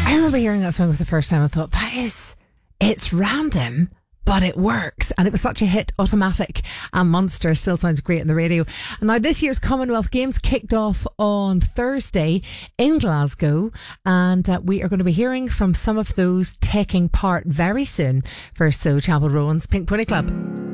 I remember hearing that song for the first time and thought, it's random, but it works. And it was such a hit, Automatic, and Monster still sounds great in the radio. And now this year's Commonwealth Games kicked off on Thursday in Glasgow, and we are going to be hearing from some of those taking part very soon. First, though, Chapel Rowan's Pink Pony Club.